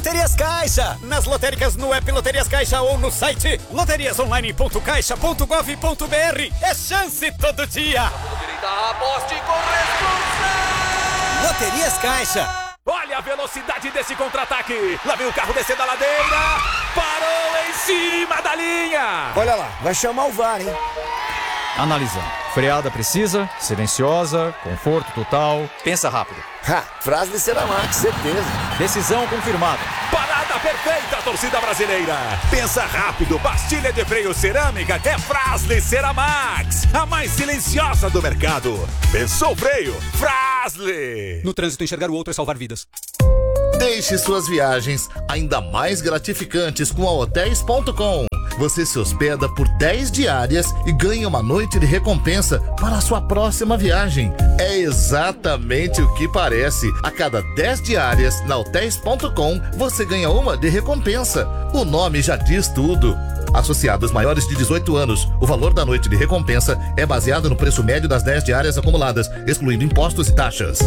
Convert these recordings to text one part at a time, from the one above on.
Loterias Caixa. Nas lotéricas, no app Loterias Caixa ou no site loteriasonline.caixa.gov.br. É chance todo dia. Aposte com responsa. Loterias Caixa. Olha a velocidade desse contra-ataque. Lá vem o carro descendo a ladeira. Parou em cima da linha. Olha lá, vai chamar o VAR, hein? Analisando. Freada precisa, silenciosa, conforto total. Pensa rápido. Frase Ceramax, certeza. Decisão confirmada. Parada perfeita, torcida brasileira. Pensa rápido, pastilha de freio cerâmica é Fras-le Ceramax, a mais silenciosa do mercado. Pensou freio? Fras-le. No trânsito, enxergar o outro é salvar vidas. Deixe suas viagens ainda mais gratificantes com a Hotéis.com. Você se hospeda por 10 diárias e ganha uma noite de recompensa para a sua próxima viagem. É exatamente o que parece. A cada 10 diárias na Hotéis.com, você ganha uma de recompensa. O nome já diz tudo. Associados maiores de 18 anos, o valor da noite de recompensa é baseado no preço médio das 10 diárias acumuladas, excluindo impostos e taxas.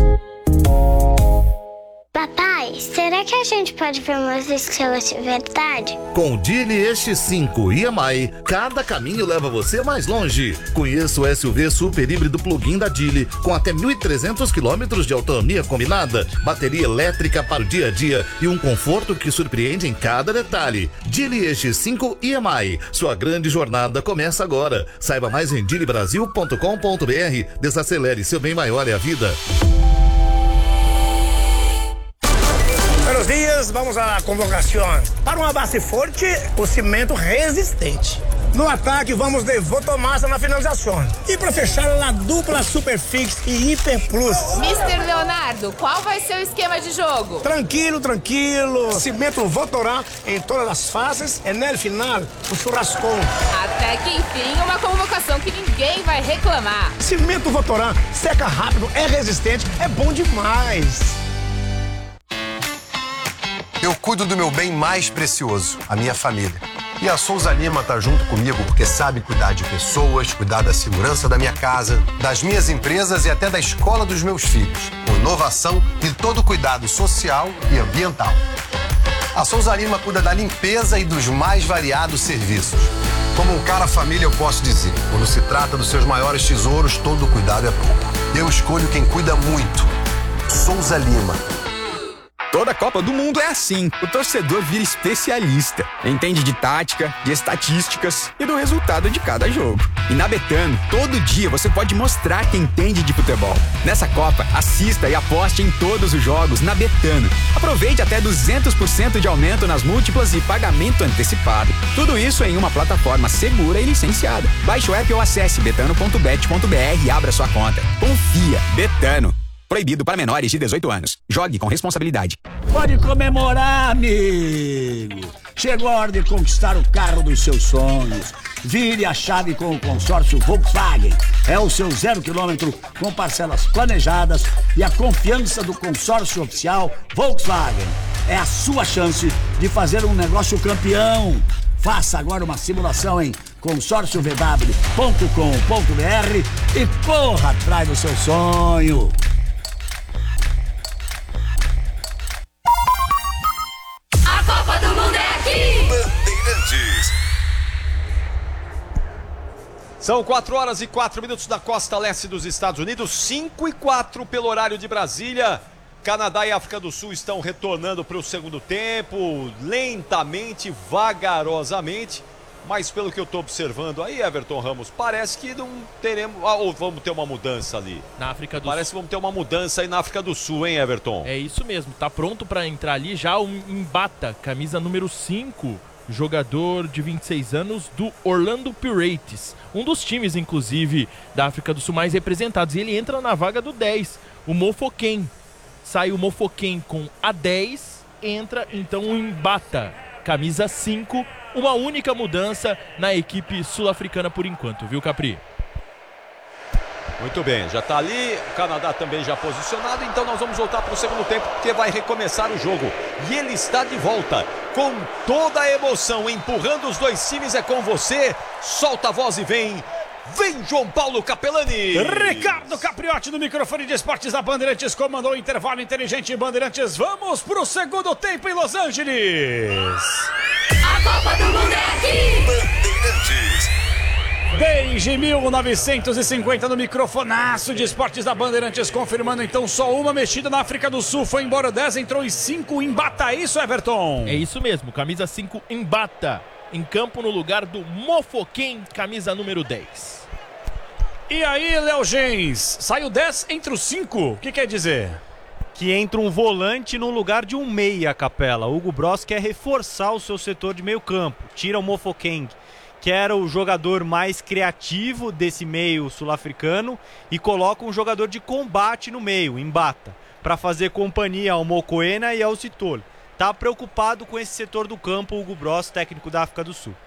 Papai, será que a gente pode ver umas estrelas de verdade? Com o Geely X5 EMI, cada caminho leva você mais longe. Conheça o SUV super híbrido plug-in da Geely, com até 1.300 km de autonomia combinada, bateria elétrica para o dia a dia e um conforto que surpreende em cada detalhe. Geely X5 EMI, sua grande jornada começa agora. Saiba mais em geelybrasil.com.br. Desacelere, seu bem maior é a vida. Buenos dias, vamos à convocação. Para uma base forte, o cimento resistente. No ataque, vamos de Votomassa na finalização. E para fechar, a dupla Superfix e Hiper Plus. Mr. Leonardo, qual vai ser o esquema de jogo? Tranquilo. Cimento Votorá em todas as fases e no final, o churrascão. Até que enfim, uma convocação que ninguém vai reclamar. Cimento Votorá seca rápido, é resistente, é bom demais. Eu cuido do meu bem mais precioso, a minha família. E a Souza Lima tá junto comigo porque sabe cuidar de pessoas, cuidar da segurança da minha casa, das minhas empresas e até da escola dos meus filhos. Com inovação e todo cuidado social e ambiental. A Souza Lima cuida da limpeza e dos mais variados serviços. Como um cara família, eu posso dizer, quando se trata dos seus maiores tesouros, todo cuidado é pouco. Eu escolho quem cuida muito. Souza Lima. Toda Copa do Mundo é assim. O torcedor vira especialista. Entende de tática, de estatísticas e do resultado de cada jogo. E na Betano, todo dia você pode mostrar que entende de futebol. Nessa Copa, assista e aposte em todos os jogos na Betano. Aproveite até 200% de aumento nas múltiplas e pagamento antecipado. Tudo isso em uma plataforma segura e licenciada. Baixe o app ou acesse betano.bet.br e abra sua conta. Confia. Betano. Proibido para menores de 18 anos. Jogue com responsabilidade. Pode comemorar, amigo. Chegou a hora de conquistar o carro dos seus sonhos. Vire a chave com o consórcio Volkswagen. É o seu 0 km com parcelas planejadas e a confiança do consórcio oficial Volkswagen. É a sua chance de fazer um negócio campeão. Faça agora uma simulação em consórciovw.com.br e corra atrás do seu sonho. A Copa do Mundo é aqui! Bandeirantes. São 4h04 da costa leste dos Estados Unidos, 5h04 pelo horário de Brasília. Canadá e África do Sul estão retornando para o segundo tempo, lentamente, vagarosamente. Mas pelo que eu estou observando aí, Everton Ramos, parece que não teremos... ou vamos ter uma mudança ali. Na África do Sul. Parece que vamos ter uma mudança aí na África do Sul, hein, Everton? É isso mesmo, tá pronto para entrar ali já o Mbata, camisa número 5, jogador de 26 anos do Orlando Pirates. Um dos times, inclusive, da África do Sul mais representados. E ele entra na vaga do 10, o Mofoken. Sai o Mofoken com a 10, entra então o Mbata, camisa 5, uma única mudança na equipe sul-africana por enquanto, viu, Capri? Muito bem, já está ali, o Canadá também já posicionado, então nós vamos voltar para o segundo tempo, porque vai recomeçar o jogo. E ele está de volta, com toda a emoção, empurrando os dois times, é com você, solta a voz e vem Vem João Paulo Capelani. Ricardo Capriotti no microfone de esportes da Bandeirantes comandou o intervalo inteligente. Bandeirantes, vamos pro segundo tempo em Los Angeles. A Copa do Mundo é aqui. Bandeirantes. Desde 1950 no microfonaço de esportes da Bandeirantes, confirmando então só uma mexida na África do Sul. Foi embora 10, entrou em 5, Mbata, é isso, Everton? É isso mesmo, camisa 5, Mbata, em campo no lugar do Mofokeng, camisa número 10. E aí, Léo Gens, saiu 10 entre os 5, o que quer dizer? Que entra um volante no lugar de um meia, Capela. Hugo Bross quer reforçar o seu setor de meio campo, tira o Mofokeng, que era o jogador mais criativo desse meio sul-africano, e coloca um jogador de combate no meio, Mbata, para fazer companhia ao Mokoena e ao Sithole. Tá preocupado com esse setor do campo, Hugo Bross, técnico da África do Sul.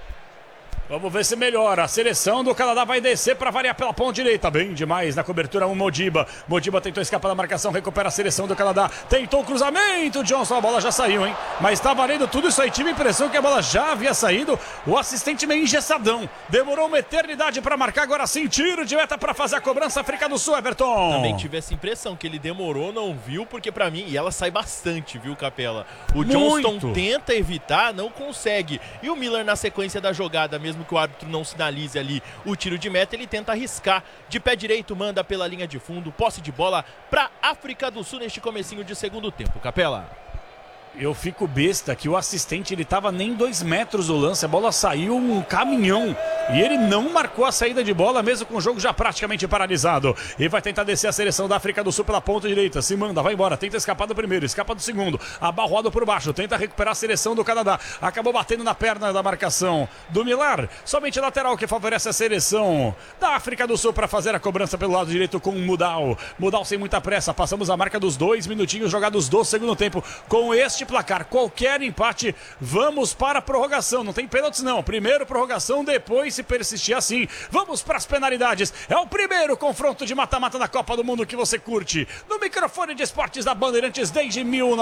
Vamos ver se melhora. A seleção do Canadá vai descer para variar pela ponta direita. Bem demais na cobertura, Modiba. Modiba tentou escapar da marcação, recupera a seleção do Canadá. Tentou o cruzamento, Johnson, a bola já saiu, hein? Mas tá valendo tudo isso aí. Tive a impressão que a bola já havia saído. O assistente meio engessadão. Demorou uma eternidade para marcar. Agora sim, tiro de meta para fazer a cobrança. África do Sul, Everton. Também tive essa impressão que ele demorou, não viu, porque pra mim, e ela sai bastante, viu, Capela? O Johnston tenta evitar, não consegue. E o Miller na sequência da jogada, mesmo que o árbitro não sinalize ali o tiro de meta, ele tenta arriscar. De pé direito, manda pela linha de fundo, posse de bola para África do Sul neste comecinho de segundo tempo. Capela. Eu fico besta que o assistente, ele tava nem 2 metros do lance, a bola saiu um caminhão e ele não marcou a saída de bola, mesmo com o jogo já praticamente paralisado. E vai tentar descer a seleção da África do Sul pela ponta direita, se manda, vai embora, tenta escapar do primeiro, escapa do segundo, abarroado por baixo, tenta recuperar a seleção do Canadá, acabou batendo na perna da marcação do Millar, somente lateral que favorece a seleção da África do Sul para fazer a cobrança pelo lado direito com o Mudal. Mudal sem muita pressa, passamos a marca dos 2 minutinhos jogados do segundo tempo. Com este placar, qualquer empate, vamos para a prorrogação. Não tem pênaltis não, primeiro prorrogação, depois, se persistir assim, vamos para as penalidades. É o primeiro confronto de mata-mata da Copa do Mundo que você curte no microfone de esportes da Bandeirantes desde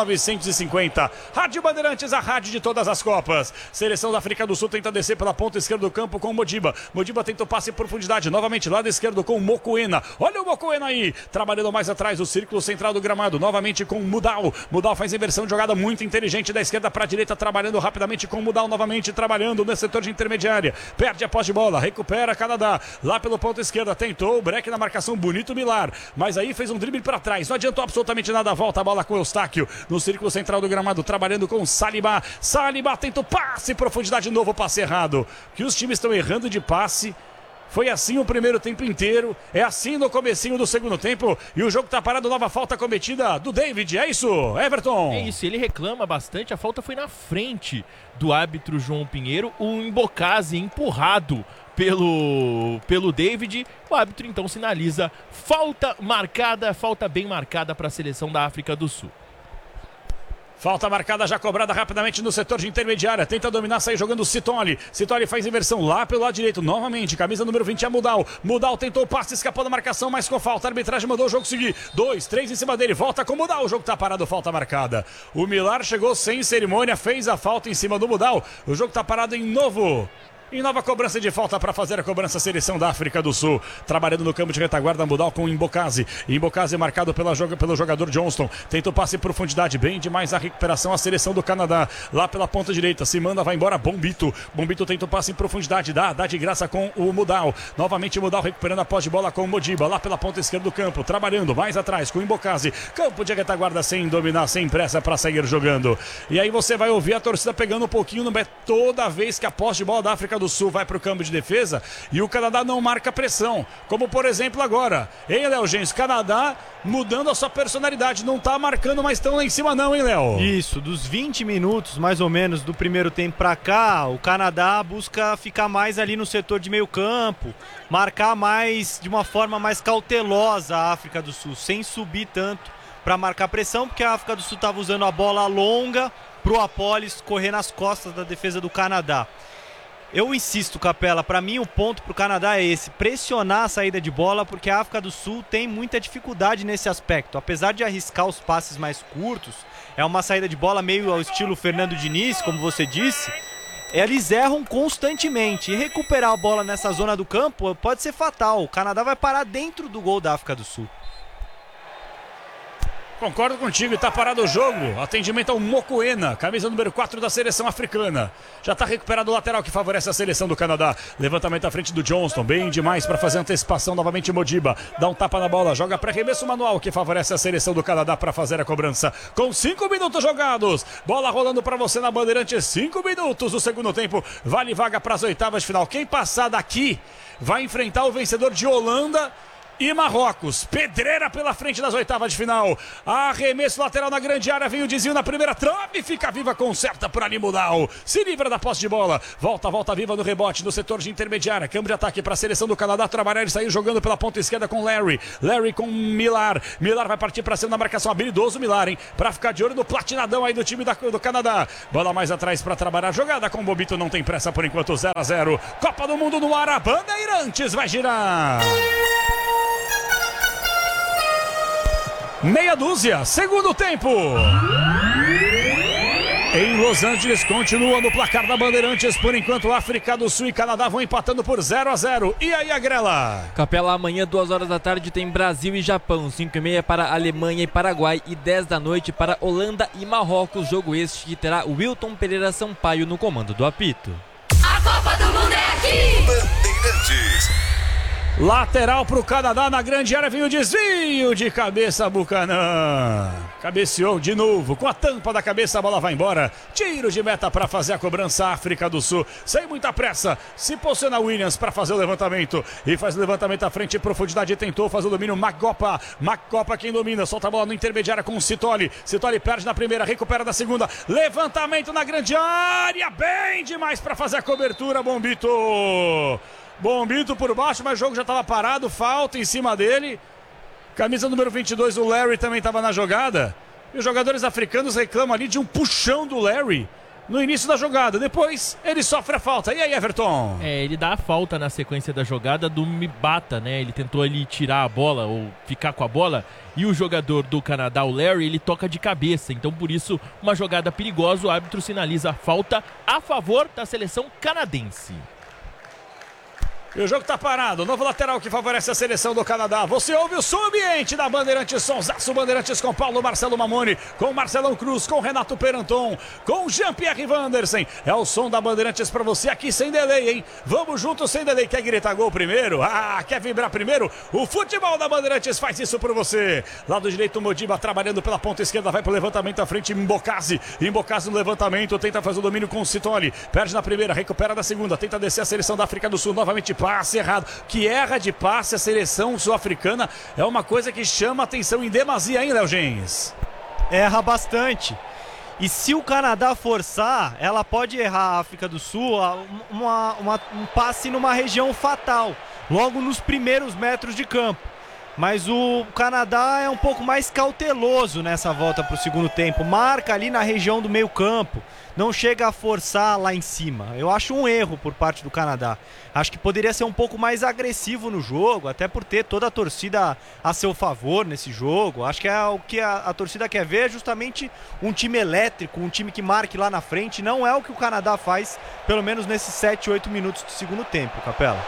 1950. Rádio Bandeirantes, a rádio de todas as Copas. Seleção da África do Sul tenta descer pela ponta esquerda do campo com o Modiba. Modiba tenta o passe em profundidade, novamente lado esquerdo com o Mokoena. Olha o Mokoena aí, trabalhando mais atrás do círculo central do gramado, novamente com o Mudal. Mudal faz inversão de jogada muito inteligente da esquerda para a direita, trabalhando rapidamente com o Mudal, novamente trabalhando no setor de intermediária. Perde a posse de bola, recupera Canadá. Lá pelo ponto esquerda, tentou o break na marcação, bonito Millar. Mas aí fez um drible para trás, não adiantou absolutamente nada. Volta a bola com o Eustáquio no círculo central do gramado, trabalhando com o Saliba. Saliba tenta o passe, profundidade, novo passe errado. Que os times estão errando de passe. Foi assim o primeiro tempo inteiro, é assim no comecinho do segundo tempo, e o jogo tá parado, nova falta cometida do David, é isso, Everton? É isso, ele reclama bastante, a falta foi na frente do árbitro João Pinheiro, o Mbokasi empurrado pelo David, o árbitro então sinaliza falta marcada, falta bem marcada para a seleção da África do Sul. Falta marcada, já cobrada rapidamente no setor de intermediária. Tenta dominar, sair jogando o Sithole. Sithole faz inversão lá pelo lado direito. Novamente, camisa número 20 é Mudal. Mudal tentou o passe, escapou da marcação, mas com falta. A arbitragem mandou o jogo seguir. 2, 3 em cima dele. Volta com o Mudal. O jogo tá parado, falta marcada. O Millar chegou sem cerimônia, fez a falta em cima do Mudal. O jogo tá parado em novo. Em nova cobrança de falta para fazer a cobrança, a seleção da África do Sul. Trabalhando no campo de retaguarda, Mudal com o Mbokasi. Mbokasi marcado pelo jogador Johnston. Tenta o passe em profundidade, bem demais a recuperação, a seleção do Canadá. Lá pela ponta direita, se manda, vai embora Bombito. Bombito tenta o passe em profundidade, dá de graça com o Mudal. Novamente o Mudal recuperando a posse de bola com o Modiba. Lá pela ponta esquerda do campo, trabalhando mais atrás com o Mbokasi. Campo de retaguarda sem dominar, sem pressa para sair jogando. E aí você vai ouvir a torcida pegando um pouquinho no pé toda vez que a posse de bola da África do Sul vai para o campo de defesa e o Canadá não marca pressão, como por exemplo agora, hein, Léo Gens? Canadá mudando a sua personalidade, não tá marcando mais tão lá em cima não, hein, Léo? Isso, dos 20 minutos mais ou menos do primeiro tempo para cá, o Canadá busca ficar mais ali no setor de meio campo, marcar mais, de uma forma mais cautelosa a África do Sul, sem subir tanto para marcar pressão, porque a África do Sul estava usando a bola longa pro Apolis correr nas costas da defesa do Canadá. Eu insisto, Capela, para mim o ponto pro Canadá é esse, pressionar a saída de bola, porque a África do Sul tem muita dificuldade nesse aspecto. Apesar de arriscar os passes mais curtos, é uma saída de bola meio ao estilo Fernando Diniz, como você disse, eles erram constantemente. E recuperar a bola nessa zona do campo pode ser fatal. O Canadá vai parar dentro do gol da África do Sul. Concordo contigo, e tá parado o jogo. Atendimento ao Mokoena, camisa número 4 da seleção africana. Já tá recuperado o lateral que favorece a seleção do Canadá. Levantamento à frente do Johnston, bem demais para fazer antecipação. Novamente Modiba, dá um tapa na bola, joga pré-arremesso manual que favorece a seleção do Canadá para fazer a cobrança. Com 5 minutos jogados, bola rolando para você na Bandeirantes. 5 minutos do segundo tempo, vale vaga para as oitavas de final. Quem passar daqui vai enfrentar o vencedor de Holanda e Marrocos. Pedreira pela frente das oitavas de final. Arremesso lateral na grande área. Vem o desvio na primeira trave. Fica viva, conserta por ali Mudal. Se livra da posse de bola. Volta viva no rebote no setor de intermediária. Câmbio de ataque para a seleção do Canadá trabalhar. Ele saiu jogando pela ponta esquerda com Larry. Larry com Millar. Millar vai partir para cima na marcação. Habilidoso Millar, hein? Para ficar de olho no platinadão aí do time do Canadá. Bola mais atrás para trabalhar. Jogada com o Bobito. Não tem pressa por enquanto. 0-0. Copa do Mundo no ar. A Bandeirantes vai girar. Meia dúzia, segundo tempo. Em Los Angeles, continua no placar da Bandeirantes. Por enquanto, África do Sul e Canadá vão empatando por 0-0. E aí, Agrela? Capela, amanhã, 2 horas da tarde, tem Brasil e Japão. 5h30 para Alemanha e Paraguai. E 10 da noite para Holanda e Marrocos. Jogo este que terá Wilton Pereira Sampaio no comando do apito. A Copa do Mundo é aqui! Bandeirantes. Lateral para o Canadá, na grande área vem o desvio de cabeça, Buchanan. Cabeceou de novo, com a tampa da cabeça a bola vai embora. Tiro de meta para fazer a cobrança, África do Sul. Sem muita pressa, se posiciona Williams para fazer o levantamento. E faz o levantamento à frente, profundidade, tentou fazer o domínio, Magopa quem domina, solta a bola no intermediário com o Sitoli. Sitoli perde na primeira, recupera na segunda. Levantamento na grande área, bem demais para fazer a cobertura, Bombito por baixo, mas o jogo já estava parado, falta em cima dele. Camisa número 22, o Larry também estava na jogada. E os jogadores africanos reclamam ali de um puxão do Larry no início da jogada. Depois ele sofre a falta. E aí, Everton? Ele dá a falta na sequência da jogada do Mibata, né? Ele tentou ali tirar a bola ou ficar com a bola. E o jogador do Canadá, o Larry, ele toca de cabeça. Então, por isso, uma jogada perigosa. O árbitro sinaliza a falta a favor da seleção canadense. E o jogo tá parado, novo lateral que favorece a seleção do Canadá. Você ouve o som ambiente da Bandeirantes, Sonsaço Bandeirantes com Paulo Marcelo Mamoni, com Marcelão Cruz, com Renato Peranton, com Jean-Pierre Vandersen. É o som da Bandeirantes pra você aqui sem delay, hein? Vamos juntos sem delay. Quer gritar gol primeiro? Quer vibrar primeiro? O futebol da Bandeirantes faz isso por você. Lado direito, Modiba trabalhando pela ponta esquerda, vai pro levantamento à frente, Mbokasi no levantamento, tenta fazer o domínio com o Sitoli, perde na primeira, recupera na segunda, tenta descer a seleção da África do Sul, novamente passe errado, que erra de passe a seleção sul-africana é uma coisa que chama atenção em demasia, hein, Léo Gens? Erra bastante. E se o Canadá forçar, ela pode errar a África do Sul um passe numa região fatal, logo nos primeiros metros de campo. Mas o Canadá é um pouco mais cauteloso nessa volta para o segundo tempo. Marca ali na região do meio campo. Não chega a forçar lá em cima. Eu acho um erro por parte do Canadá. Acho que poderia ser um pouco mais agressivo no jogo, até por ter toda a torcida a seu favor nesse jogo. Acho que é o que a torcida quer ver, justamente um time elétrico, um time que marque lá na frente. Não é o que o Canadá faz, pelo menos nesses 7, 8 minutos do segundo tempo, Capela.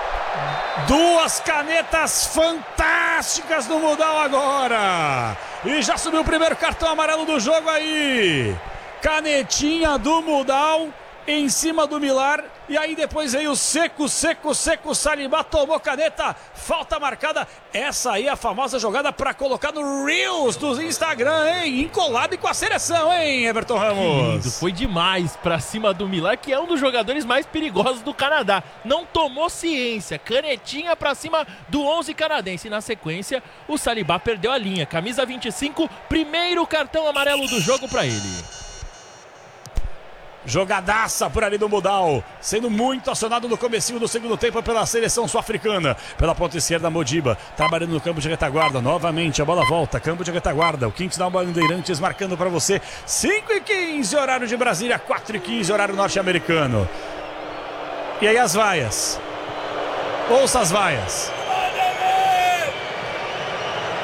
Duas canetas fantásticas no Mudal agora. E já subiu o primeiro cartão amarelo do jogo aí. Canetinha do Mudal em cima do Millar. E aí depois veio seco, Salibá tomou caneta, falta marcada. Essa aí é a famosa jogada para colocar no Reels do Instagram, hein? Em collab com a seleção, hein, Everton Ramos? Foi demais para cima do Millar, que é um dos jogadores mais perigosos do Canadá. Não tomou ciência, canetinha para cima do 11 canadense. E na sequência, o Salibá perdeu a linha. Camisa 25, primeiro cartão amarelo do jogo para ele. Jogadaça por ali do Mudal, sendo muito acionado no comecinho do segundo tempo pela seleção sul-africana. Pela ponta esquerda, Modiba, trabalhando no campo de retaguarda. Novamente a bola volta, campo de retaguarda. O Quintão Bandeirantes marcando para você. 5h15, horário de Brasília, 4h15, horário norte-americano. E aí as vaias. Ouça as vaias.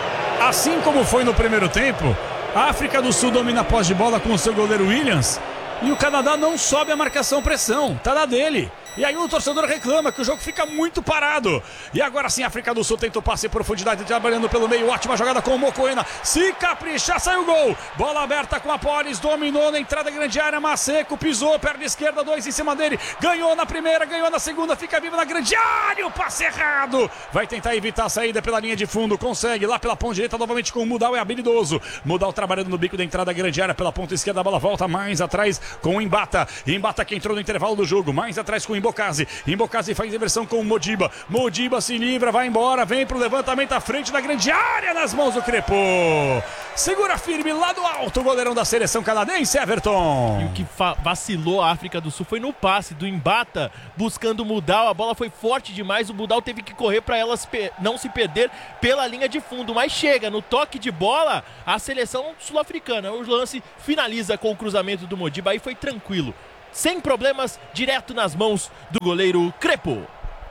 Assim como foi no primeiro tempo, a África do Sul domina a posse de bola com o seu goleiro Williams. E o Canadá não sobe a marcação-pressão, tá na dele. E aí o torcedor reclama que o jogo fica muito parado. E agora sim a África do Sul tenta o passe em profundidade, trabalhando pelo meio. Ótima jogada com o Mokoena. Se caprichar, sai o gol. Bola aberta com a Polis, dominou na entrada grande área. Maceco pisou, perna esquerda, 2 em cima dele. Ganhou na primeira, ganhou na segunda, fica vivo na grande área. O passe errado. Vai tentar evitar a saída pela linha de fundo. Consegue lá pela ponta direita novamente com o Mudal, é habilidoso. Mudal trabalhando no bico da entrada grande área pela ponta esquerda. A bola volta mais atrás com o Embata. Embata que entrou no intervalo do jogo. Mais atrás com o Embocase faz inversão com o Modiba. Modiba se livra, vai embora, vem pro levantamento à frente da grande área nas mãos do Crepô. Segura firme lá do alto o goleirão da seleção canadense, Everton. E o que vacilou a África do Sul foi no passe do Embata, buscando o Mudal. A bola foi forte demais, o Mudal teve que correr para elas não se perder pela linha de fundo. Mas chega, no toque de bola, a seleção sul-africana. O lance finaliza com o cruzamento do Modiba, aí foi tranquilo. Sem problemas, direto nas mãos do goleiro Crepô.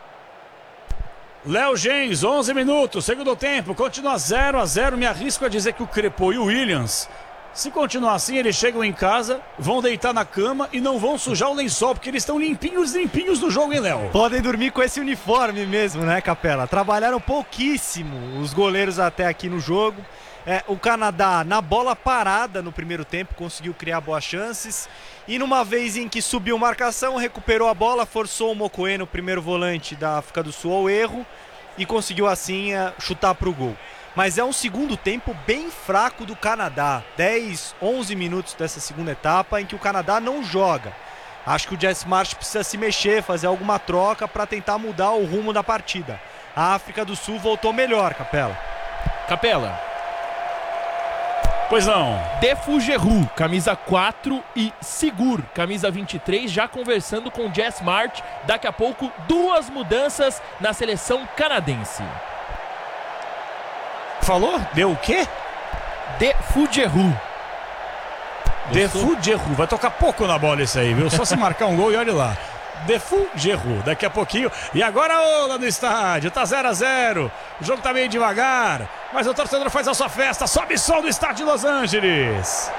Léo Gens, 11 minutos, segundo tempo, continua 0-0. Me arrisco a dizer que o Crepô e o Williams, se continuar assim, eles chegam em casa, vão deitar na cama e não vão sujar o lençol, porque eles estão limpinhos do jogo, hein, Léo? Podem dormir com esse uniforme mesmo, né, Capela? Trabalharam pouquíssimo os goleiros até aqui no jogo. O Canadá, na bola parada no primeiro tempo, conseguiu criar boas chances. E numa vez em que subiu marcação, recuperou a bola, forçou o Mokoena, o primeiro volante da África do Sul, ao erro. E conseguiu assim chutar para o gol. Mas é um segundo tempo bem fraco do Canadá. 10, 11 minutos dessa segunda etapa em que o Canadá não joga. Acho que o Jesse Marsh precisa se mexer, fazer alguma troca para tentar mudar o rumo da partida. A África do Sul voltou melhor, Capela. Pois não. Defugeru, camisa 4 e Sigur, camisa 23, já conversando com Jess March. Daqui a pouco, 2 mudanças na seleção canadense. Falou? Deu o quê? Defugeru. Defugeru. Vai tocar pouco na bola isso aí, viu? Só se marcar um gol e olha lá. Defugeru, daqui a pouquinho. E agora lá no estádio, tá 0-0. O jogo tá meio devagar, mas o torcedor faz a sua festa. Sobe som do estádio de Los Angeles.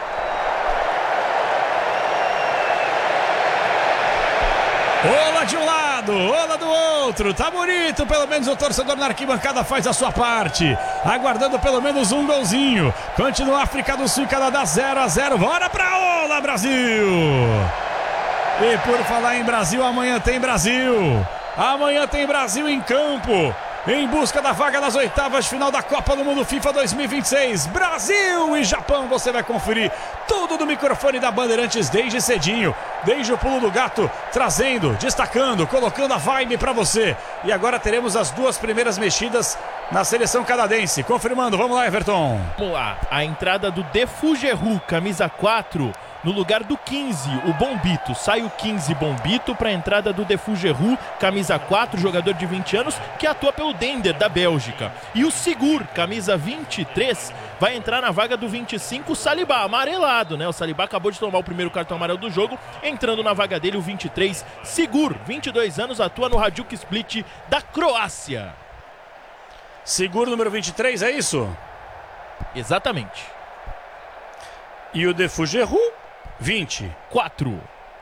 Ola de um lado, ola do outro. Tá bonito, pelo menos o torcedor na arquibancada faz a sua parte, aguardando pelo menos um golzinho. Continua África do Sul e Canadá 0-0. Bora pra ola, Brasil! E por falar em Brasil, amanhã tem Brasil. Amanhã tem Brasil em campo, em busca da vaga nas oitavas de final da Copa do Mundo FIFA 2026. Brasil e Japão, você vai conferir tudo do microfone da Bandeirantes desde cedinho. Desde o pulo do gato, trazendo, destacando, colocando a vibe pra você. E agora teremos as 2 primeiras mexidas na seleção canadense. Confirmando, vamos lá, Everton. Vamos lá, a entrada do Defugeru, camisa 4, no lugar do 15, o Bombito. Sai o 15 Bombito para a entrada do Defugeru, camisa 4, jogador de 20 anos, que atua pelo Dender, da Bélgica. E o Sigur, camisa 23, vai entrar na vaga do 25, o Saliba, amarelado, né? O Saliba acabou de tomar o primeiro cartão amarelo do jogo, entrando na vaga dele o 23, Sigur, 22 anos, atua no Hajduk Split da Croácia. Sigur, número 23, é isso? Exatamente. E o Defugeru? 20. 4.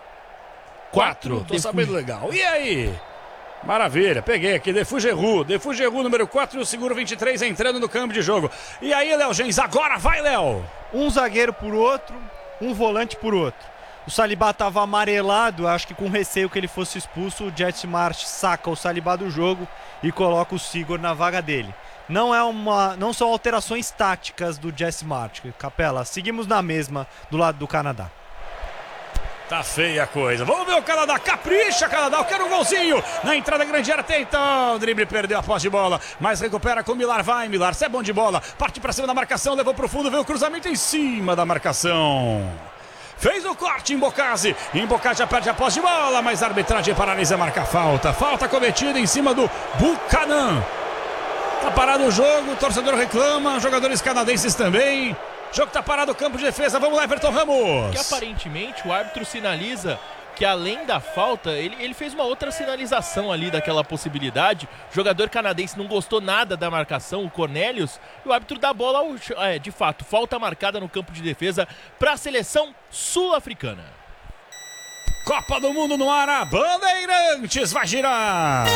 Tô sabendo legal. E aí? Maravilha, peguei aqui. Defugeru número 4 e o Seguro 23 entrando no campo de jogo. E aí, Léo Gens, agora vai, Léo! Um zagueiro por outro, um volante por outro. O Saliba estava amarelado, acho que com receio que ele fosse expulso. O Jesse Marsh saca o Saliba do jogo e coloca o Sigur na vaga dele. Não são alterações táticas do Jesse Marsh. Capela, seguimos na mesma do lado do Canadá. Tá feia a coisa. Vamos ver o Canadá. Capricha, Canadá. Eu quero um golzinho. Na entrada grande área tenta. O drible perdeu a posse de bola, mas recupera com o Milar. Vai, Milar. Você é bom de bola. Parte pra cima da marcação. Levou pro fundo. Veio o cruzamento em cima da marcação. Fez o corte em Embocase. Embocase já perde a posse de bola, mas a arbitragem paralisa, marca falta. Falta cometida em cima do Buchanan. Tá parado o jogo. O torcedor reclama. Jogadores canadenses também. O jogo tá parado, campo de defesa. Vamos lá, Everton Ramos. Que aparentemente o árbitro sinaliza que além da falta, ele fez uma outra sinalização ali daquela possibilidade. O jogador canadense não gostou nada da marcação, o Cornelius, e o árbitro dá bola de fato, falta marcada no campo de defesa para a seleção sul-africana. Copa do Mundo no ar, a Bandeirantes vai girar.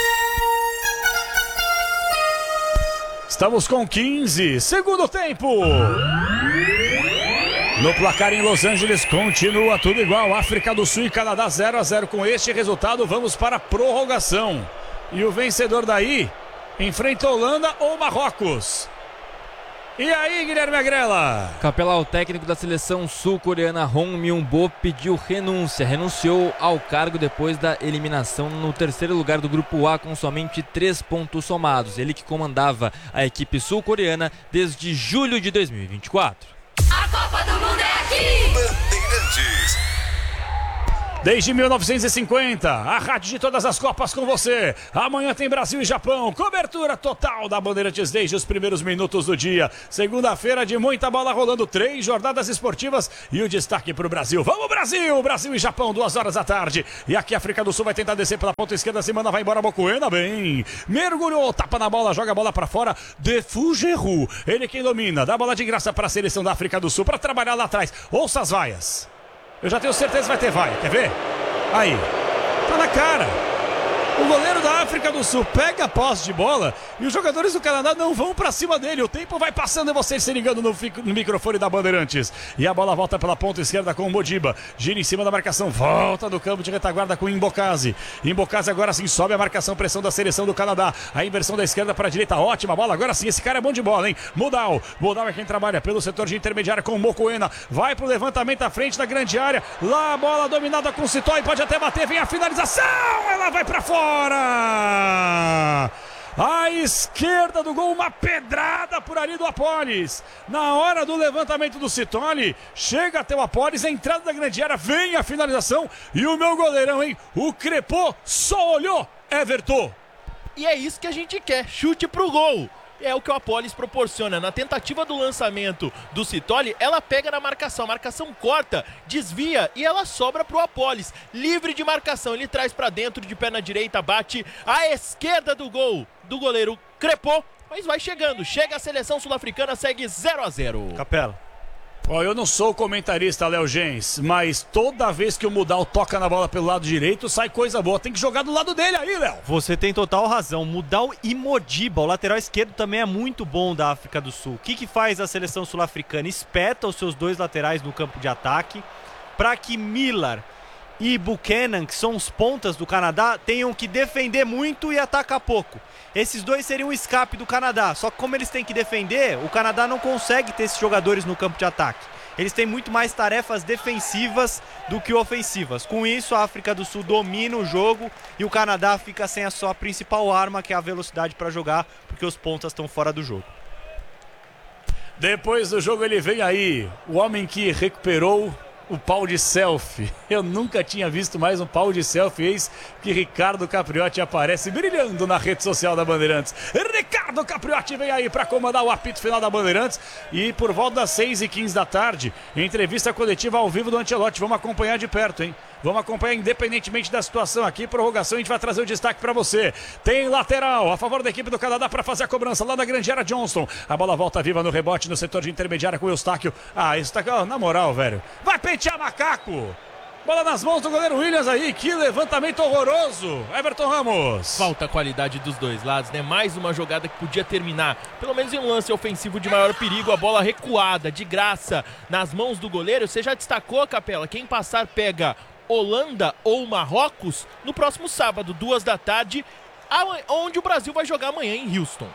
Estamos com 15, segundo tempo. No placar em Los Angeles continua tudo igual, África do Sul e Canadá 0-0. Com este resultado vamos para a prorrogação. E o vencedor daí enfrenta Holanda ou Marrocos. E aí, Guilherme Agrela? Capela, o técnico da seleção sul-coreana Hong Myung-bo pediu renunciou ao cargo depois da eliminação no terceiro lugar do grupo A com somente 3 pontos somados. Ele que comandava a equipe sul-coreana desde julho de 2024. A Copa do Mundo é aqui! Bandeirantes. Desde 1950, a rádio de todas as Copas com você. Amanhã tem Brasil e Japão. Cobertura total da Bandeirantes desde os primeiros minutos do dia. Segunda-feira de muita bola rolando, 3 jornadas esportivas e o destaque para o Brasil. Vamos, Brasil! Brasil e Japão, 2 horas da tarde. E aqui a África do Sul vai tentar descer pela ponta esquerda. Semana vai embora, Mokoena bem. Mergulhou, tapa na bola, joga a bola para fora. De Fugeru. Ele quem domina. Dá bola de graça para a seleção da África do Sul para trabalhar lá atrás. Ouça as vaias. Eu já tenho certeza que vai ter vaia, quer ver? Aí, tá na cara. O goleiro da África do Sul pega a posse de bola e os jogadores do Canadá não vão pra cima dele. O tempo vai passando e vocês se ligando no microfone da Bandeirantes. E a bola volta pela ponta esquerda com o Modiba. Gira em cima da marcação, volta do campo de retaguarda com o Imbokase. Imbokase agora sim sobe a marcação, pressão da seleção do Canadá. A inversão da esquerda para a direita, ótima bola. Agora sim, esse cara é bom de bola, hein? Mudal é quem trabalha pelo setor de intermediária com o Mokoena. Vai pro levantamento à frente da grande área. Lá a bola dominada com o Citói, pode até bater, vem a finalização. Ela vai pra fora. À esquerda do gol, uma pedrada por ali do Apolis. Na hora do levantamento do Citoli, chega até o Apolis, a entrada da grande área, vem a finalização. E o meu goleirão, hein? O Crepô só olhou, Everton. E é isso que a gente quer, chute pro gol. É o que o Apolis proporciona. Na tentativa do lançamento do Citoli, ela pega na marcação. A marcação corta, desvia e ela sobra pro Apolis. Livre de marcação, ele traz pra dentro de perna direita, bate à esquerda do gol do goleiro Crepô. Mas vai chegando, chega a seleção sul-africana, segue 0-0. Capela. Ó, eu não sou comentarista, Léo Gens, mas toda vez que o Mudal toca na bola pelo lado direito, sai coisa boa. Tem que jogar do lado dele aí, Léo. Você tem total razão. Mudal e Modiba, o lateral esquerdo também é muito bom da África do Sul. O que faz a seleção sul-africana? Espeta os seus 2 laterais no campo de ataque para que Miller e Buchanan, que são os pontas do Canadá, tenham que defender muito e atacar pouco. Esses 2 seriam o escape do Canadá, só que como eles têm que defender, o Canadá não consegue ter esses jogadores no campo de ataque. Eles têm muito mais tarefas defensivas do que ofensivas. Com isso, a África do Sul domina o jogo e o Canadá fica sem a sua principal arma, que é a velocidade para jogar, porque os pontas estão fora do jogo. Depois do jogo ele vem aí, o homem que recuperou o pau de selfie. Eu nunca tinha visto mais um pau de selfie, eis que Ricardo Capriotti aparece brilhando na rede social da Bandeirantes. Ricardo Capriotti vem aí para comandar o apito final da Bandeirantes e por volta das 6h15 da tarde, entrevista coletiva ao vivo do Ancelotti. Vamos acompanhar de perto, hein? Vamos acompanhar independentemente da situação aqui. Prorrogação, a gente vai trazer o destaque para você. Tem lateral a favor da equipe do Canadá para fazer a cobrança lá da grande área. Johnston. A bola volta viva no rebote no setor de intermediária com o Eustáquio. Ah, Eustáquio, na moral, velho. Vai pentear macaco. Bola nas mãos do goleiro Williams aí. Que levantamento horroroso. Everton Ramos. Falta qualidade dos 2 lados, né? Mais uma jogada que podia terminar, pelo menos em um lance ofensivo de maior perigo. A bola recuada, de graça, nas mãos do goleiro. Você já destacou, Capela, quem passar pega Holanda ou Marrocos no próximo sábado, 2 da tarde, onde o Brasil vai jogar amanhã em Houston.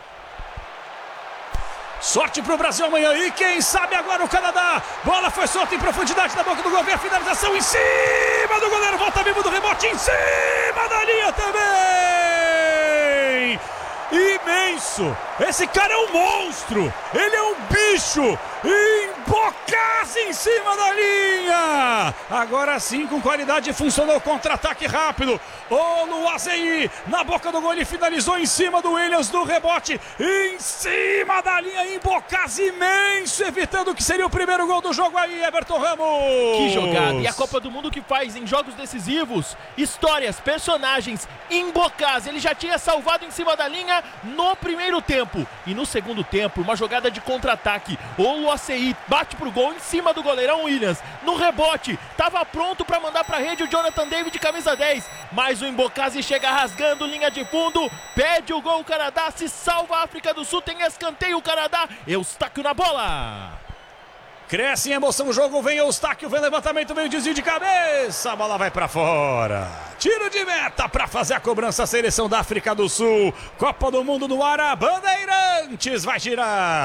Sorte pro Brasil amanhã e quem sabe agora o Canadá. Bola foi solta em profundidade na boca do gol. Vem a finalização em cima do goleiro. Volta vivo do rebote em cima da linha também. Imenso. Esse cara é um monstro. Ele é um bicho. Imbokase em cima da linha. Agora sim, com qualidade, funcionou. Contra-ataque rápido. Oluwaseyi na boca do gol. Ele finalizou em cima do Williams do rebote. Em cima da linha. Imbokase imenso. Evitando que seria o primeiro gol do jogo aí, Everton Ramos. Que jogada. E a Copa do Mundo que faz em jogos decisivos. Histórias, personagens. Imbokase. Ele já tinha salvado em cima da linha no primeiro tempo. E no segundo tempo, uma jogada de contra-ataque. Oluwaseyi bate bate pro gol em cima do goleirão Williams. No rebote, tava pronto para mandar pra rede o Jonathan David, camisa 10. Mas o Embocase chega rasgando linha de fundo, pede o gol, o Canadá se salva, a África do Sul tem escanteio, o Canadá, Eustáquio na bola. Cresce em emoção o jogo, vem Eustáquio, vem levantamento, vem desvio de cabeça, a bola vai pra fora. Tiro de meta pra fazer a cobrança, a seleção da África do Sul. Copa do Mundo no ar, a Bandeirantes vai girar.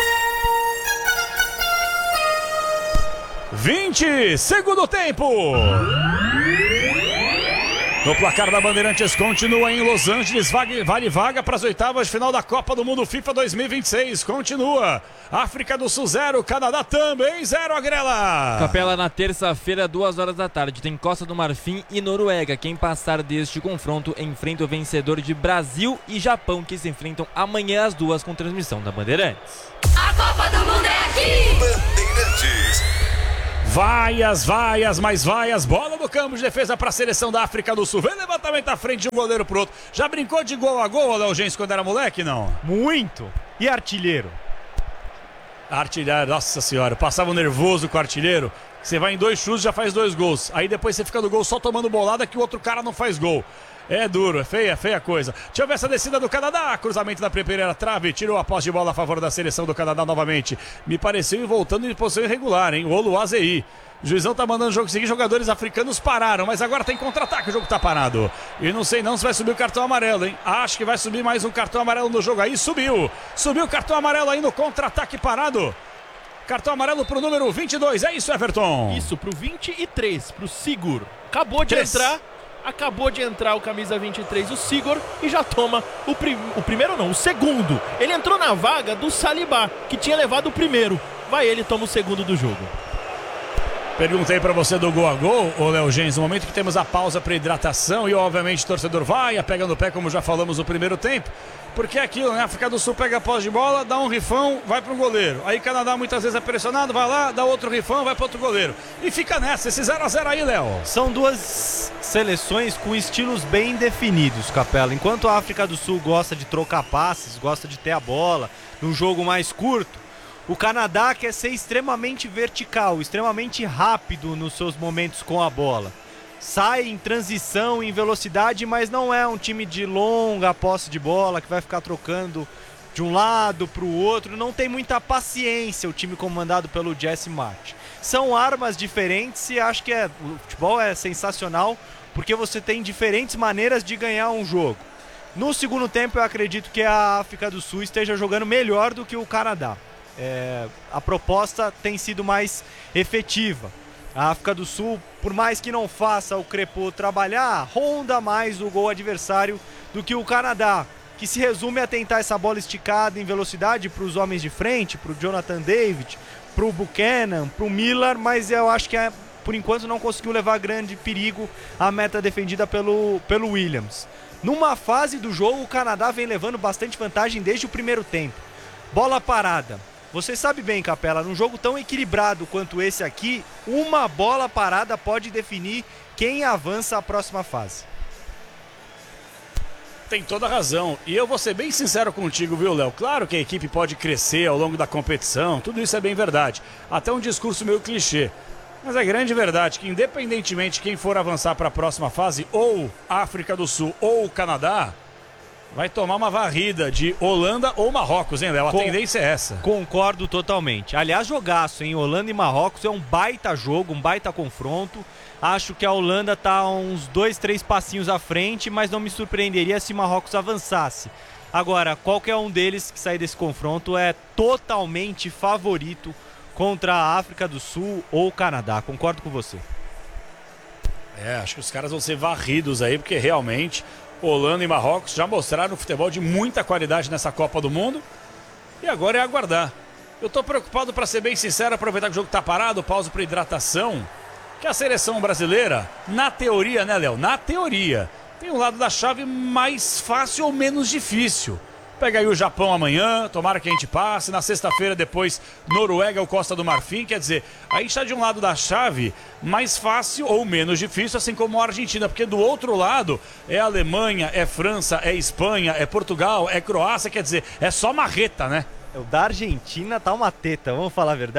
20, segundo tempo. No placar da Bandeirantes continua em Los Angeles, vale vaga para as oitavas de final da Copa do Mundo FIFA 2026. Continua. África do Sul 0, Canadá também 0, Agrela. Capela, na terça-feira, 2 horas da tarde, tem Costa do Marfim e Noruega. Quem passar deste confronto enfrenta o vencedor de Brasil e Japão, que se enfrentam amanhã às 2 com transmissão da Bandeirantes. A Copa do Mundo é aqui! Bandeirantes. Vaias, mais vaias, bola no campo de defesa para a seleção da África do Sul. Vem levantamento à frente de um goleiro pro outro. Já brincou de gol a gol, Léo Gens, quando era moleque, não? Muito. E artilheiro? Artilheiro, nossa senhora, passava nervoso com o artilheiro. Você vai em 2 chutes, já faz 2 gols. Aí depois você fica no gol só tomando bolada que o outro cara não faz gol. É duro, é feia coisa. Deixa eu ver essa descida do Canadá. Cruzamento da primeira trave. Tirou a posse de bola a favor da seleção do Canadá novamente. Me pareceu ir voltando em posição irregular, hein? O Oluwaseyi. O juizão tá mandando o jogo seguir. Jogadores africanos pararam, mas agora tem contra-ataque. O jogo tá parado. E não sei não se vai subir o cartão amarelo, hein? Acho que vai subir mais um cartão amarelo no jogo aí. Subiu o cartão amarelo aí no contra-ataque parado. Cartão amarelo pro número 22. É isso, Everton? Isso, pro 23, pro Sigur. Acabou de entrar o camisa 23, o Sigur, e já toma o segundo. Ele entrou na vaga do Saliba, que tinha levado o primeiro. Vai ele, toma o segundo do jogo. Perguntei pra você do gol a gol, ô Léo Gens, no momento que temos a pausa para hidratação e obviamente o torcedor vai pegando o pé, como já falamos no primeiro tempo, porque é aquilo, né? A África do Sul pega a posse de bola, dá um rifão, vai pro goleiro. Aí Canadá muitas vezes é pressionado, vai lá, dá outro rifão, vai pro outro goleiro. E fica nessa, esse 0-0 aí, Léo. São duas seleções com estilos bem definidos, Capela. Enquanto a África do Sul gosta de trocar passes, gosta de ter a bola num jogo mais curto, o Canadá quer ser extremamente vertical, extremamente rápido nos seus momentos com a bola. Sai em transição, em velocidade, mas não é um time de longa posse de bola que vai ficar trocando de um lado para o outro. Não tem muita paciência o time comandado pelo Jesse Marsch. São armas diferentes e acho que o futebol é sensacional porque você tem diferentes maneiras de ganhar um jogo. No segundo tempo eu acredito que a África do Sul esteja jogando melhor do que o Canadá. A proposta tem sido mais efetiva. A África do Sul, por mais que não faça o Crepô trabalhar, ronda mais o gol adversário do que o Canadá, que se resume a tentar essa bola esticada em velocidade para os homens de frente, para o Jonathan David, para o Buchanan, para o Miller, mas eu acho que por enquanto não conseguiu levar grande perigo à meta defendida pelo Williams. Numa fase do jogo, o Canadá vem levando bastante vantagem desde o primeiro tempo. Bola parada. Você sabe bem, Capela, num jogo tão equilibrado quanto esse aqui, uma bola parada pode definir quem avança à próxima fase. Tem toda a razão. E eu vou ser bem sincero contigo, viu, Léo? Claro que a equipe pode crescer ao longo da competição, tudo isso é bem verdade. Até um discurso meio clichê. Mas é grande verdade que, independentemente de quem for avançar para a próxima fase, ou África do Sul ou Canadá, vai tomar uma varrida de Holanda ou Marrocos, hein, Léo? A tendência é essa. Concordo totalmente. Aliás, jogaço, hein? Holanda e Marrocos é um baita jogo, um baita confronto. Acho que a Holanda tá uns 2-3 passinhos à frente, mas não me surpreenderia se Marrocos avançasse. Agora, qualquer um deles que sair desse confronto é totalmente favorito contra a África do Sul ou o Canadá. Concordo com você. Acho que os caras vão ser varridos aí, porque realmente Holanda e Marrocos já mostraram futebol de muita qualidade nessa Copa do Mundo. E agora é aguardar. Eu tô preocupado, para ser bem sincero, aproveitar que o jogo tá parado, pausa para hidratação, que a seleção brasileira, na teoria, né, Léo? Na teoria, tem um lado da chave mais fácil ou menos difícil. Pega aí o Japão amanhã, tomara que a gente passe. Na sexta-feira, depois, Noruega ou Costa do Marfim. Quer dizer, aí está de um lado da chave mais fácil ou menos difícil, assim como a Argentina. Porque do outro lado é Alemanha, é França, é Espanha, é Portugal, é Croácia. Quer dizer, é só marreta, né? O da Argentina tá uma teta, vamos falar a verdade?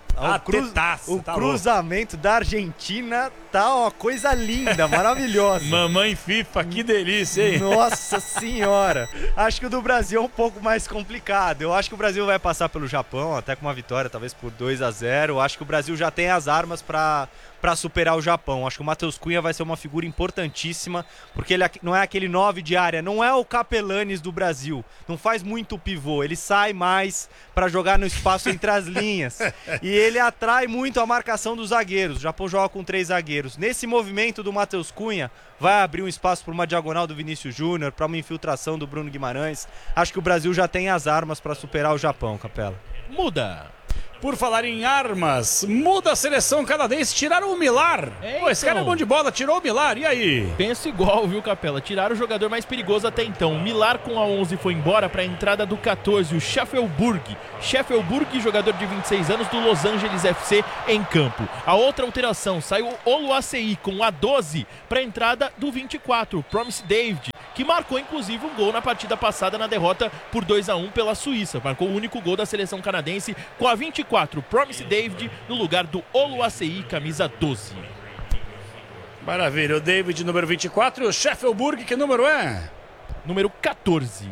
O cruzamento da Argentina tá uma coisa linda, maravilhosa. Mamãe FIFA, que delícia, hein? Nossa senhora. Acho que o do Brasil é um pouco mais complicado. Eu acho que o Brasil vai passar pelo Japão, até com uma vitória, talvez por 2-0. Acho que o Brasil já tem as armas para superar o Japão. Acho que o Matheus Cunha vai ser uma figura importantíssima, porque ele não é aquele 9 de área, não é o Capelanes do Brasil, não faz muito pivô, ele sai mais para jogar no espaço entre as linhas, e ele atrai muito a marcação dos zagueiros. O Japão joga com 3 zagueiros. Nesse movimento do Matheus Cunha, vai abrir um espaço para uma diagonal do Vinícius Júnior, para uma infiltração do Bruno Guimarães. Acho que o Brasil já tem as armas para superar o Japão, Capela. Muda. Por falar em armas, muda a seleção canadense, tiraram o Millar. Pô, esse cara é bom de bola, tirou o Millar, e aí? Penso igual, viu, Capela? Tiraram o jogador mais perigoso até então. O Millar com a 11 foi embora para a entrada do 14, o Scheffelburg. Scheffelburg, jogador de 26 anos do Los Angeles FC em campo. A outra alteração, saiu o Oluwaseyi com a 12 para a entrada do 24, o Promise David, que marcou inclusive um gol na partida passada na derrota por 2-1 pela Suíça. Marcou o único gol da seleção canadense com a 24, Promise David no lugar do Oluwaseyi, camisa 12. Maravilha, o David número 24 e o Scheffelburg, que número é? Número 14.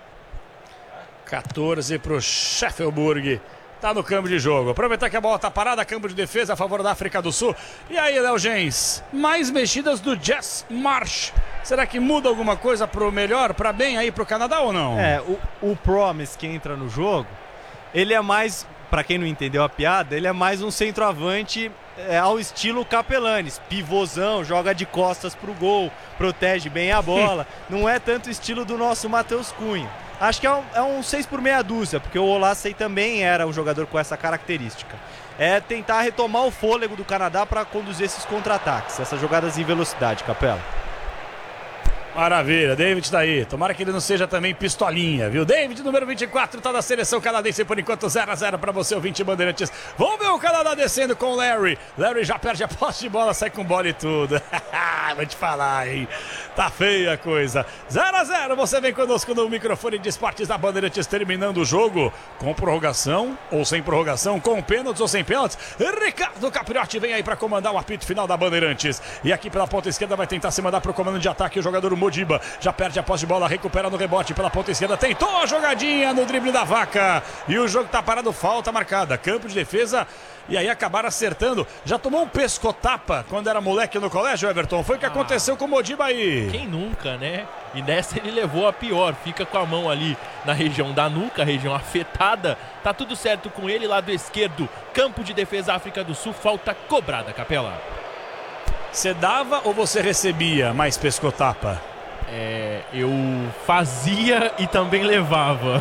14 pro Scheffelburg. Tá no campo de jogo. Aproveitar que a bola tá parada, campo de defesa a favor da África do Sul. E aí, Léo Gens, mais mexidas do Jess Marsh. Será que muda alguma coisa pro melhor, pra bem aí pro Canadá ou não? O Promise que entra no jogo, ele é mais, pra quem não entendeu a piada, ele é mais um centroavante ao estilo Capelanes. Pivôzão, joga de costas pro gol, protege bem a bola. Não é tanto o estilo do nosso Matheus Cunha. Acho que é um 6 por meia dúzia, porque o Oluwaseyi também era um jogador com essa característica. É tentar retomar o fôlego do Canadá para conduzir esses contra-ataques, essas jogadas em velocidade, Capela. Maravilha, David tá aí. Tomara que ele não seja também pistolinha, viu? David, número 24, tá na seleção canadense por enquanto 0-0 pra você, ouvinte Bandeirantes. Vamos ver o Canadá descendo com o Larry. Larry já perde a posse de bola, sai com bola e tudo. Vou te falar, hein? Tá feia a coisa. 0-0, você vem conosco no microfone de esportes da Bandeirantes, terminando o jogo com prorrogação ou sem prorrogação, com pênaltis ou sem pênaltis. Ricardo Capriotti vem aí pra comandar o apito final da Bandeirantes. E aqui pela ponta esquerda vai tentar se mandar pro comando de ataque o jogador Modiba. Já perde a posse de bola, recupera no rebote pela ponta esquerda, tentou a jogadinha no drible da vaca e o jogo tá parado, falta marcada, campo de defesa. E aí acabaram acertando. Já tomou um pescotapa quando era moleque no colégio, Everton? Foi o que aconteceu com o Modiba aí. Quem nunca, né? E nessa ele levou a pior. Fica com a mão ali na região da nuca, região afetada. Tá tudo certo com ele, lado esquerdo. Campo de defesa, África do Sul. Falta cobrada, Capela. Você dava ou você recebia mais pescotapa? Eu fazia e também levava.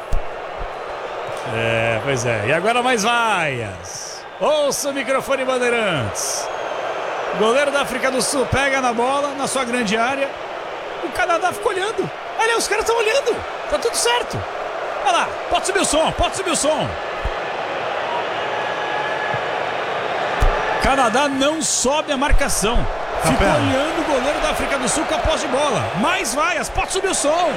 Pois é. E agora mais vaias. Ouça o microfone Bandeirantes. Goleiro da África do Sul pega na bola, na sua grande área. O Canadá fica olhando. Olha, os caras estão olhando. Tá tudo certo. Olha lá, pode subir o som, pode subir o som. Canadá não sobe a marcação. Fica olhando o goleiro da África do Sul com a posse de bola. Mais vaias, pode subir o som.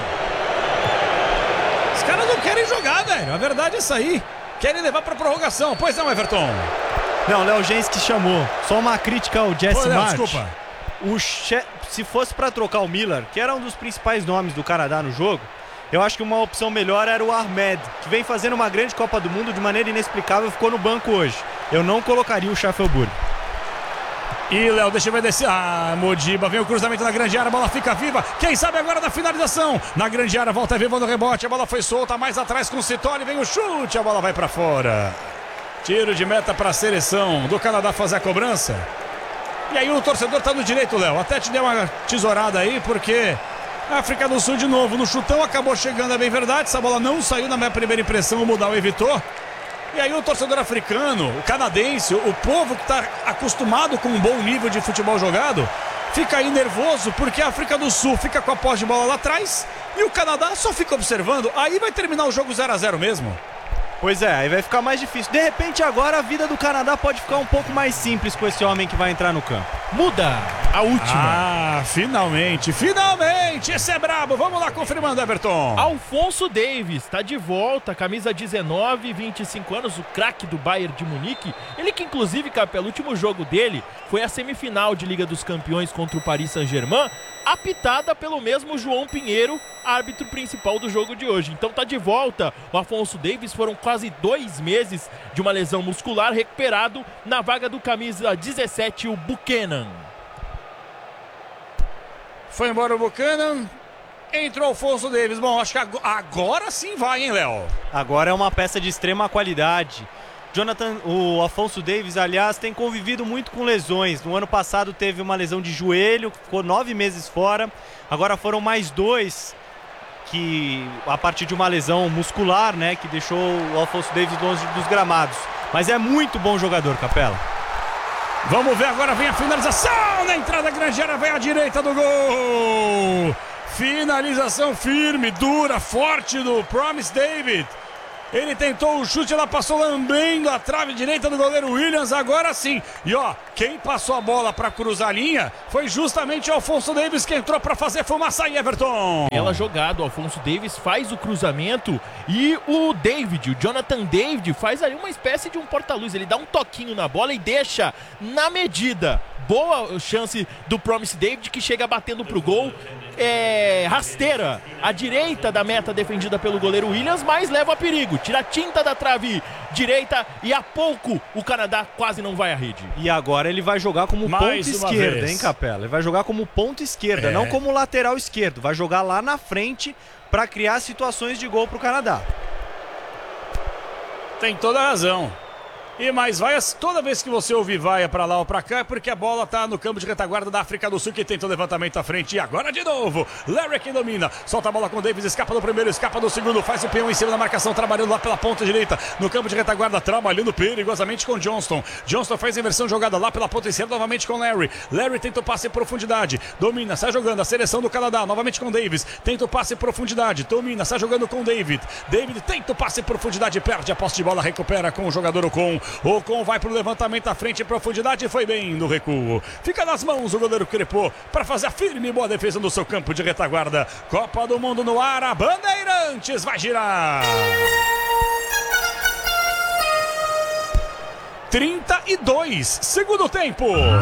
Os caras não querem jogar, velho. A verdade é essa aí. Querem levar pra prorrogação. Pois não, Everton? Não, Léo Gens que chamou. Só uma crítica ao Jess Marsh. Desculpa. Se fosse pra trocar o Millar, que era um dos principais nomes do Canadá no jogo, eu acho que uma opção melhor era o Ahmed, que vem fazendo uma grande Copa do Mundo de maneira inexplicável, ficou no banco hoje. Eu não colocaria o Scheffelburg. E Léo, deixa eu ver desse. Modiba, vem o cruzamento na grande área, a bola fica viva. Quem sabe agora da finalização? Na grande área, volta viva no rebote, a bola foi solta, mais atrás com o Sitoli, vem o chute, a bola vai pra fora. Tiro de meta pra seleção do Canadá fazer a cobrança. E aí o torcedor tá no direito, Léo. Até te deu uma tesourada aí, porque a África do Sul de novo no chutão acabou chegando, é bem verdade. Essa bola não saiu na minha primeira impressão, o Mudal evitou. E aí o torcedor africano, o canadense, o povo que está acostumado com um bom nível de futebol jogado, fica aí nervoso porque a África do Sul fica com a posse de bola lá atrás e o Canadá só fica observando. Aí vai terminar o jogo 0-0 mesmo. Pois é, aí vai ficar mais difícil. De repente agora a vida do Canadá pode ficar um pouco mais simples com esse homem que vai entrar no campo. Muda! A última. Ah, finalmente. Esse é brabo. Vamos lá, confirmando, Everton. Alphonso Davies está de volta, camisa 19, 25 anos, o craque do Bayern de Munique. Ele que, inclusive, Capela, o último jogo dele foi a semifinal de Liga dos Campeões contra o Paris Saint-Germain, apitada pelo mesmo João Pinheiro, árbitro principal do jogo de hoje. Então tá de volta o Alphonso Davies. Foram quase 2 meses de uma lesão muscular, recuperado na vaga do camisa 17, o Buchanan. Foi embora o Buchanan, entrou o Alphonso Davies. Bom, acho que agora sim vai, hein, Léo? Agora é uma peça de extrema qualidade. O Alphonso Davies, aliás, tem convivido muito com lesões. No ano passado teve uma lesão de joelho, ficou 9 meses fora. Agora foram mais 2, que a partir de uma lesão muscular, né, que deixou o Alphonso Davies longe dos gramados. Mas é muito bom jogador, Capela. Vamos ver agora, vem a finalização na entrada grande área, vem à direita do gol. Finalização firme, dura, forte do Promise David. Ele tentou o chute, ela passou lambendo a trave direita do goleiro Williams, agora sim. E ó, quem passou a bola para cruzar a linha foi justamente o Alphonso Davies, que entrou para fazer fumaça aí, Everton. Bela jogada, o Alphonso Davies faz o cruzamento e o Jonathan David faz ali uma espécie de um porta-luz. Ele dá um toquinho na bola e deixa na medida. Boa chance do Promise David, que chega batendo pro gol. Rasteira à direita da meta defendida pelo goleiro Williams, mas leva a perigo, tira a tinta da trave direita e a pouco o Canadá quase não vai à rede. E agora ele vai jogar como ponta esquerda, hein, Capela? Ele vai jogar como ponta esquerda, não como lateral esquerdo. Vai jogar lá na frente para criar situações de gol pro Canadá. Tem toda a razão. E mais vaias, toda vez que você ouvir vaia pra lá ou pra cá, é porque a bola tá no campo de retaguarda da África do Sul, que tentou levantamento à frente. E agora de novo, Larry que domina, solta a bola com o Davies, escapa do primeiro, escapa do segundo, faz o peão em cima da marcação, trabalhando lá pela ponta direita, no campo de retaguarda, trabalhando perigosamente com Johnston. Johnston faz a inversão jogada lá pela ponta esquerda, novamente com Larry. Larry tenta o passe em profundidade, domina, sai jogando a seleção do Canadá, novamente com Davies, tenta o passe em profundidade, domina, sai jogando com David. David tenta o passe em profundidade, perde a posse de bola, recupera com o jogador Ocon. Ocon vai pro levantamento à frente em profundidade, foi bem no recuo. Fica nas mãos o goleiro Crepô para fazer a firme e boa defesa no seu campo de retaguarda. Copa do Mundo no ar, a Bandeirantes vai girar. 32, segundo tempo.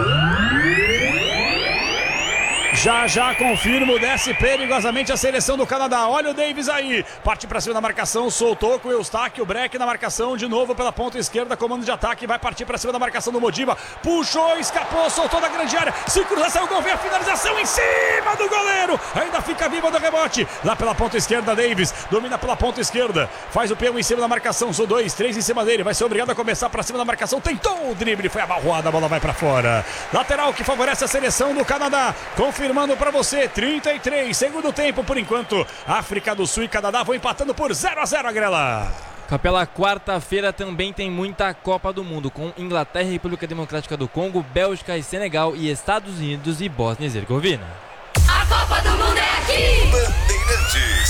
Já confirmo, desce perigosamente a seleção do Canadá. Olha o Davies aí, parte pra cima da marcação, soltou com o Eustáquio, o Breck na marcação, de novo pela ponta esquerda, comando de ataque, vai partir pra cima da marcação do Modiba, puxou, escapou, soltou da grande área, se cruzar, saiu o gol, vem a finalização em cima do goleiro, ainda fica viva do rebote, lá pela ponta esquerda, Davies, domina pela ponta esquerda, faz o peão em cima da marcação, são 2, 3 em cima dele, vai ser obrigado a começar pra cima da marcação, tentou o drible, foi abalroada, a bola vai pra fora, lateral que favorece a seleção do Canadá, confirmando para você, 33, segundo tempo por enquanto, África do Sul e Canadá vão empatando por 0-0, Agrela. Capela, quarta-feira também tem muita Copa do Mundo, com Inglaterra e República Democrática do Congo, Bélgica e Senegal e Estados Unidos e Bósnia e Herzegovina. A Copa do Mundo é aqui! Bandeirantes.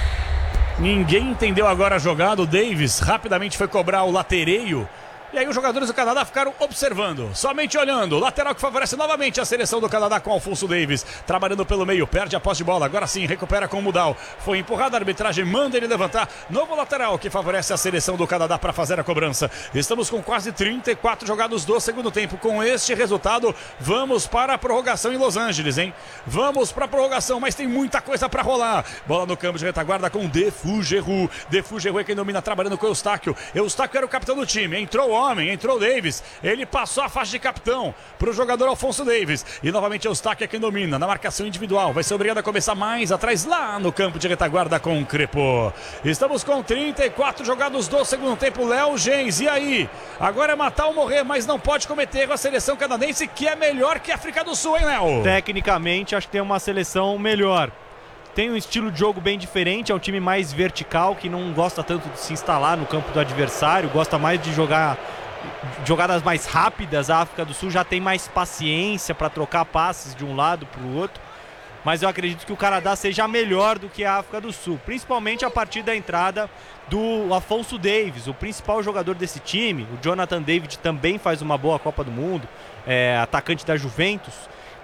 Ninguém entendeu agora a jogada, o Davies rapidamente foi cobrar o latereio. E aí os jogadores do Canadá ficaram observando, somente olhando. Lateral que favorece novamente a seleção do Canadá com Alphonso Davies. Trabalhando pelo meio, perde a posse de bola. Agora sim, recupera com o Mudal. Foi empurrado, a arbitragem manda ele levantar. Novo lateral que favorece a seleção do Canadá para fazer a cobrança. Estamos com quase 34 jogados do segundo tempo. Com este resultado, vamos para a prorrogação em Los Angeles, hein? Vamos para a prorrogação, mas tem muita coisa para rolar. Bola no campo de retaguarda com Defugeru. Defugeru é quem domina, trabalhando com o Eustáquio. Eustáquio era o capitão do time, entrou entrou o Davies, ele passou a faixa de capitão para o jogador Alphonso Davies, e novamente o Eustáquio é quem domina, na marcação individual, vai ser obrigado a começar mais atrás, lá no campo de retaguarda com o Crepô. Estamos com 34 jogados do segundo tempo, Léo Gens, e aí? Agora é matar ou morrer, mas não pode cometer erro a seleção canadense, que é melhor que a África do Sul, hein, Léo? Tecnicamente, acho que tem uma seleção melhor. Tem um estilo de jogo bem diferente, é um time mais vertical, que não gosta tanto de se instalar no campo do adversário, gosta mais de jogar jogadas mais rápidas. A África do Sul já tem mais paciência para trocar passes de um lado para o outro, mas eu acredito que o Canadá seja melhor do que a África do Sul, principalmente a partir da entrada do Alphonso Davies, o principal jogador desse time. O Jonathan David também faz uma boa Copa do Mundo, atacante da Juventus,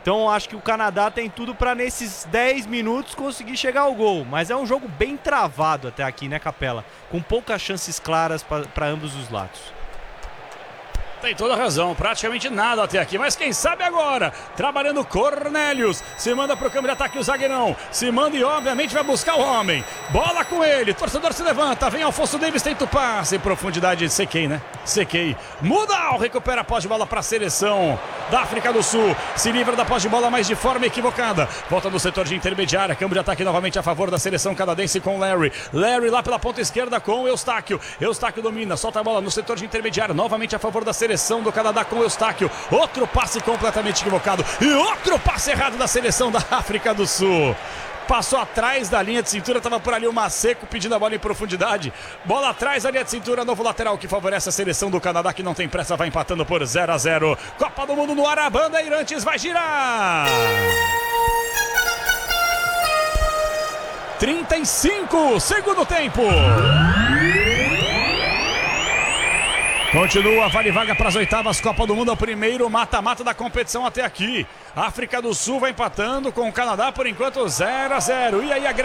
Então acho que o Canadá tem tudo para nesses 10 minutos conseguir chegar ao gol. Mas é um jogo bem travado até aqui, né, Capela? Com poucas chances claras para ambos os lados. Tem toda a razão, praticamente nada até aqui, mas quem sabe agora, trabalhando Cornelius, se manda pro campo de ataque o zagueirão, se manda e obviamente vai buscar o homem, bola com ele, torcedor se levanta, vem Alfonso Davis, tenta o passe, em profundidade, Sequei, né? Sequei, Mudal, recupera a posse de bola para a seleção da África do Sul, se livra da posse de bola, mas de forma equivocada, volta no setor de intermediária, campo de ataque novamente a favor da seleção canadense com Larry lá pela ponta esquerda com o Eustáquio domina, solta a bola no setor de intermediária, novamente a favor da seleção do Canadá com o Eustáquio, outro passe completamente equivocado e outro passe errado da seleção da África do Sul. Passou atrás da linha de cintura, estava por ali o Maceco pedindo a bola em profundidade. Bola atrás da linha de cintura, novo lateral que favorece a seleção do Canadá, que não tem pressa, vai empatando por 0-0. Copa do Mundo no ar, a Bandeirantes vai girar. 35, segundo tempo. Continua, vale vaga para as oitavas, Copa do Mundo, é o primeiro mata-mata da competição até aqui. A África do Sul vai empatando com o Canadá, por enquanto 0-0. E aí a